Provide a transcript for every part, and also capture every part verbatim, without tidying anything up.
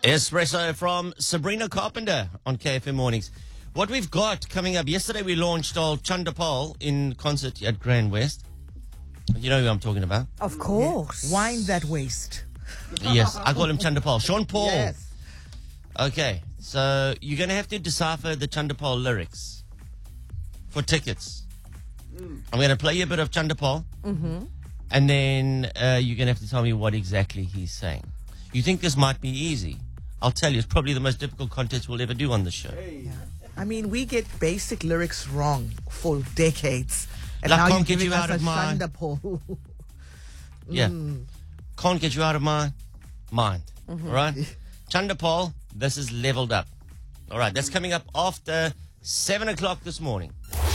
Espresso from Sabrina Carpenter on K F M Mornings. What we've got coming up, yesterday we launched old Chandapal in concert at Grand West. You know who I'm talking about? Of course. Wind that waist. Yes, I call him Chandapal. Sean Paul. Yes. Okay, so you're going to have to decipher the Chandapal lyrics for tickets. Mm. I'm going to play you a bit of Chandapal, mm-hmm. and then uh, you're going to have to tell me what exactly he's saying. You think this might be easy? I'll tell you, it's probably the most difficult contest we'll ever do on the show. Yeah. I mean, we get basic lyrics wrong for decades. And like, now can't you're get you giving out us of a my... Chandapal. Yeah. Mm. Can't get you out of my mind. Mm-hmm. All right? Chandapal, this is leveled up. All right, that's coming up after seven o'clock this morning.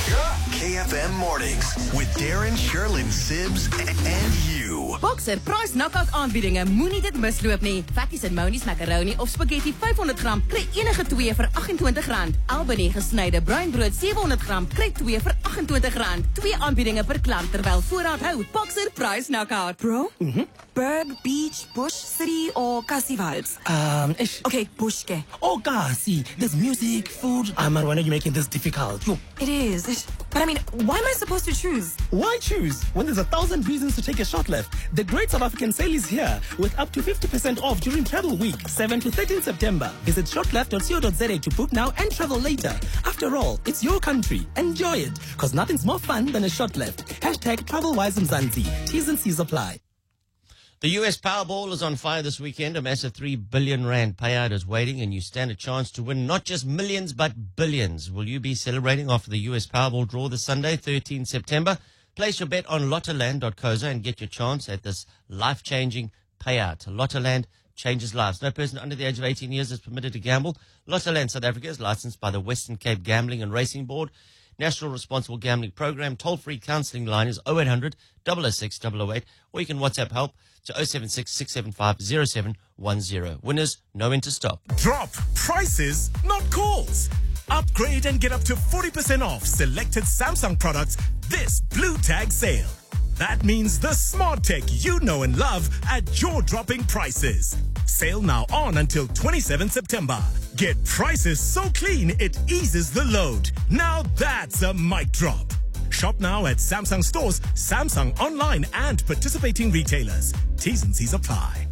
K F M Mornings with Darren, Sherlyn, Sibs, and you. Boxer Price Knockout aanbiedinge, moenie dit misloop nie. Fatties en Monies macaroni of spaghetti vyf honderd gram, kry enige twee vir agt-en-twintig rand. Albany gesnyde bruinbrood sewe honderd gram, kry twee vir agt-en-twintig rand. Twee aanbiedinge per klant terwyl voorraad hou. Boxer Price Knockout. Bro? Mm-hmm. Berg, beach, bush, city or Kasi vibes? Um, ish. Okay, bushke. Oh, Kasi, there's music, food. Ah, man, why are you making this difficult? Yo. It is. It, but I mean, why am I supposed to choose? Why choose when there's a thousand reasons to take a short left? The Great South African Sale is here with up to fifty percent off during Travel Week, seventh to thirteenth September. Visit shortleft dot co dot za to book now and travel later. After all, it's your country. Enjoy it, because nothing's more fun than a short left. Hashtag TravelWise Mzansi. T's and C's apply. The U S Powerball is on fire this weekend. A massive three billion rand payout is waiting, and you stand a chance to win not just millions, but billions. Will you be celebrating after the U S Powerball draw this Sunday, thirteenth September? Place your bet on lottoland dot co za and get your chance at this life-changing payout. Lottoland changes lives. No person under the age of eighteen years is permitted to gamble. Lottoland South Africa is licensed by the Western Cape Gambling and Racing Board. National Responsible Gambling Program. Toll-free counselling line is oh eight hundred, double oh six, double oh eight, or you can WhatsApp help to oh seven six, six seven five, oh seven one oh. Winners, know when to stop. Drop prices, not calls. Upgrade and get up to forty percent off selected Samsung products this Blue Tag sale. That means the smart tech you know and love at jaw-dropping prices. Sale now on until twenty-seventh September. Get prices so clean it eases the load. Now that's a mic drop. Shop now at Samsung stores, Samsung online and participating retailers. T's and C's apply.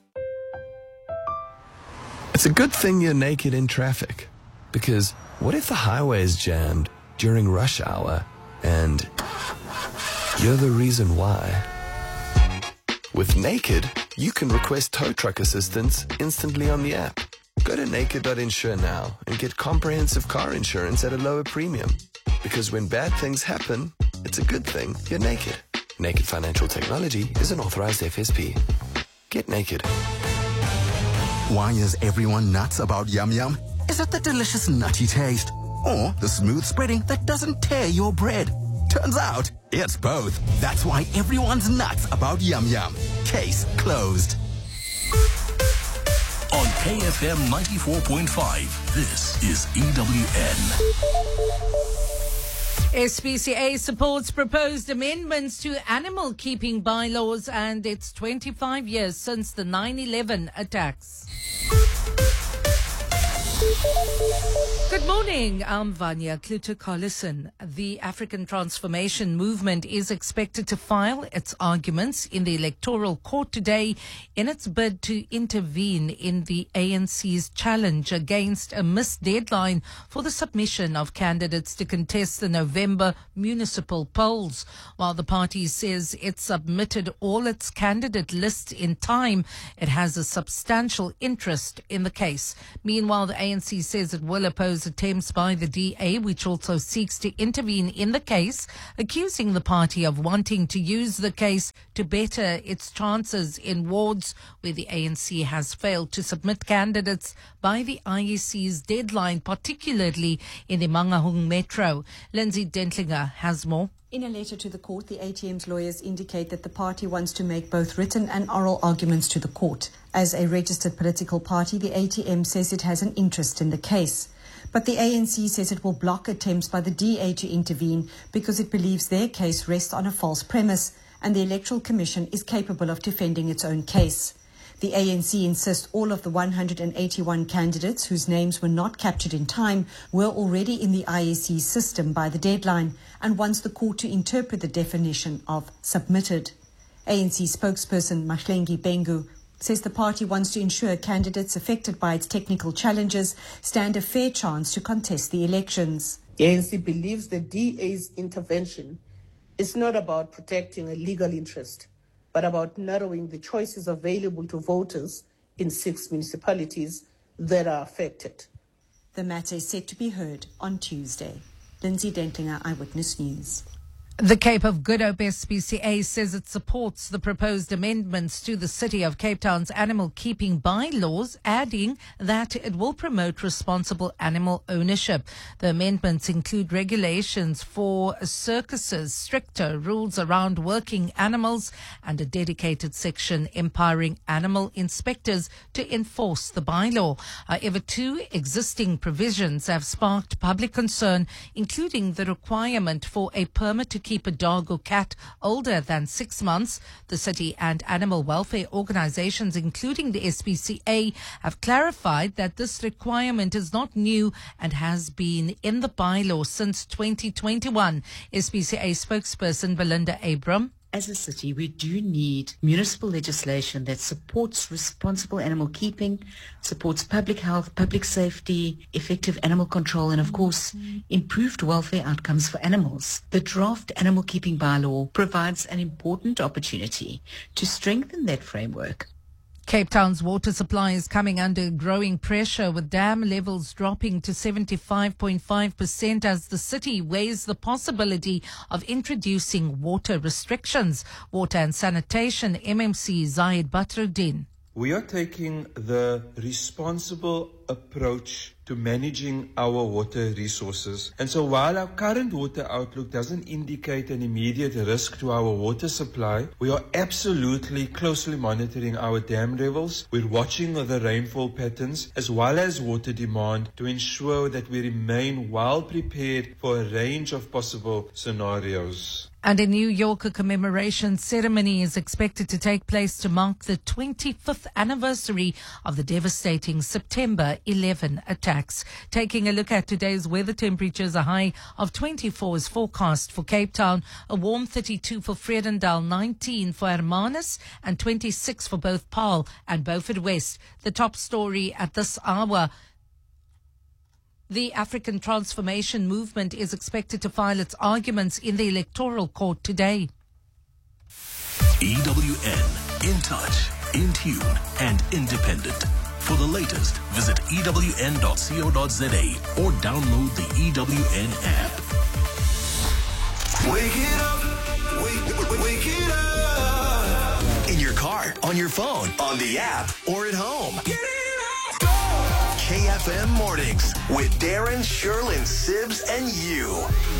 It's a good thing you're naked in traffic. Because what if the highway is jammed during rush hour and you're the reason why? With Naked, you can request tow truck assistance instantly on the app. Go to naked dot insure now and get comprehensive car insurance at a lower premium. Because when bad things happen, it's a good thing you're naked. Naked Financial Technology is an authorized F S P. Get naked. Why is everyone nuts about Yum Yum? Is it the delicious nutty taste? Or the smooth spreading that doesn't tear your bread? Turns out, it's both. That's why everyone's nuts about Yum Yum. Case closed. On K F M ninety-four point five, this is E W N. S P C A supports proposed amendments to animal keeping bylaws, and it's twenty-five years since the nine eleven attacks. Good morning, I'm Vanya Kluter-Collison. The African Transformation Movement is expected to file its arguments in the Electoral Court today in its bid to intervene in the A N C's challenge against a missed deadline for the submission of candidates to contest the November municipal polls. While the party says it submitted all its candidate lists in time, it has a substantial interest in the case. Meanwhile, the A N C says it will oppose attempts by the D A, which also seeks to intervene in the case, accusing the party of wanting to use the case to better its chances in wards where the A N C has failed to submit candidates by the I E C's deadline, particularly in the Mangaung Metro. Lindsay Dentlinger has more. In a letter to the court, the A T M's lawyers indicate that the party wants to make both written and oral arguments to the court. As a registered political party, the A T M says it has an interest in the case. But the A N C says it will block attempts by the D A to intervene because it believes their case rests on a false premise and the Electoral Commission is capable of defending its own case. The A N C insists all of the one hundred eighty-one candidates whose names were not captured in time were already in the I E C system by the deadline and wants the court to interpret the definition of submitted. A N C spokesperson Mahlengi Bengu says the party wants to ensure candidates affected by its technical challenges stand a fair chance to contest the elections. The A N C believes the D A's intervention is not about protecting a legal interest, but about narrowing the choices available to voters in six municipalities that are affected. The matter is set to be heard on Tuesday. Lindsay Dentlinger, Eyewitness News. The Cape of Good Hope S P C A says it supports the proposed amendments to the City of Cape Town's animal keeping bylaws, adding that it will promote responsible animal ownership. The amendments include regulations for circuses, stricter rules around working animals, and a dedicated section empowering animal inspectors to enforce the bylaw. However, two existing provisions have sparked public concern, including the requirement for a permit to keep a dog or cat older than six months. The city and animal welfare organizations, including the S P C A, have clarified that this requirement is not new and has been in the bylaw since twenty twenty-one. S P C A spokesperson Belinda Abram. As a city, we do need municipal legislation that supports responsible animal keeping, supports public health, public safety, effective animal control, and of course, improved welfare outcomes for animals. The draft animal keeping bylaw provides an important opportunity to strengthen that framework. Cape Town's water supply is coming under growing pressure, with dam levels dropping to seventy-five point five percent as the city weighs the possibility of introducing water restrictions. Water and Sanitation M M C Zayed Badruddin. We are taking the responsible approach to managing our water resources. And so while our current water outlook doesn't indicate an immediate risk to our water supply, we are absolutely closely monitoring our dam levels. We're watching the rainfall patterns as well as water demand to ensure that we remain well prepared for a range of possible scenarios. And in New York, a commemoration ceremony is expected to take place to mark the twenty-fifth anniversary of the devastating September eleven attacks. Taking a look at today's weather temperatures, a high of twenty-four is forecast for Cape Town, a warm thirty-two for Vredendal, nineteen for Hermanus, and twenty-six for both Paarl and Beaufort West. The top story at this hour: the African Transformation Movement is expected to file its arguments in the Electoral Court today. E W N, in touch, in tune, and independent. For the latest, visit E W N dot co dot za or download the E W N app. Wake it up, wake, wake it up. In your car, on your phone, on the app, or at home. Get it! K F M Mornings with Darren, Sherlyn, Sibs, and you.